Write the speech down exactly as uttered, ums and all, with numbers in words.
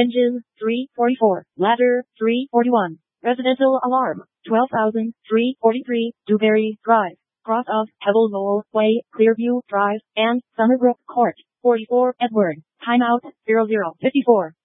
Engine, three forty-four. Ladder, three forty-one. Residential alarm, twelve thousand three hundred forty-three. Dewberry Drive. Cross of Pebble Knoll Way, Clearview Drive, and Summerbrook Court. forty-four Edward. Timeout, zero zero fifty-four.